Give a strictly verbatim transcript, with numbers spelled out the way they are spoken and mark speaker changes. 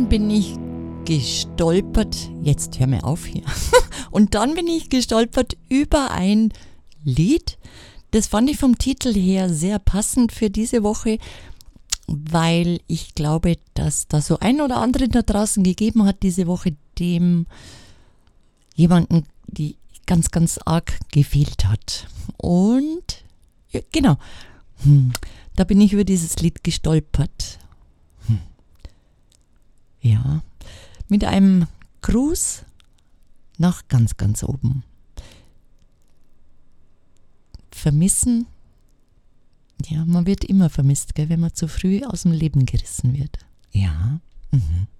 Speaker 1: bin ich gestolpert, jetzt hör mir auf hier, und dann bin ich gestolpert über ein Lied, das fand ich vom Titel her sehr passend für diese Woche, weil ich glaube, dass da so ein oder andere da draußen gegeben hat diese Woche, dem jemanden, die ganz, ganz arg gefehlt hat. Und ja, genau, hm, da bin ich über dieses Lied gestolpert. Hm. Ja, mit einem Gruß nach ganz, ganz oben. Vermissen, ja, man wird immer vermisst, gell, wenn man zu früh aus dem Leben gerissen wird. Ja, mhm.